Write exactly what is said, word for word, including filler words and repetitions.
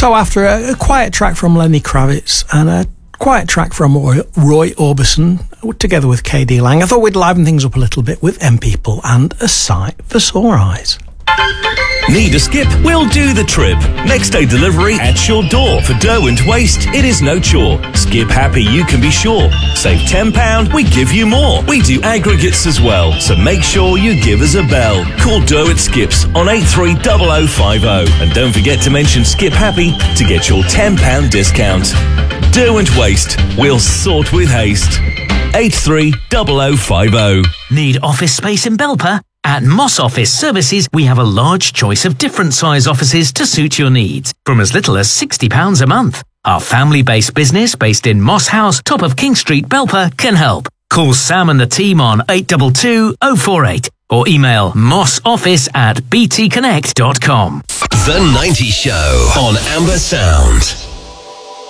So after a, a quiet track from Lenny Kravitz and a quiet track from Roy, Roy Orbison, together with K D Lang, I thought we'd liven things up a little bit with M People and A Sight for Sore Eyes. Need a skip? We'll do the trip. Next day delivery at your door. For dough and waste, it is no chore. Skip happy, you can be sure. Save ten pounds, we give you more. We do aggregates as well, so make sure you give us a bell. Call Dough at Skips on eight three zero zero five zero. And don't forget to mention Skip Happy to get your ten pounds discount. Dough and waste, we'll sort with haste. eight three zero zero five zero. Need office space in Belper? At Moss Office Services, we have a large choice of different size offices to suit your needs, from as little as sixty pounds a month. Our family-based business, based in Moss House, top of King Street, Belper, can help. Call Sam and the team on eight two two zero four eight or email mossoffice at b t connect dot com. The nineties Show on Amber Sound.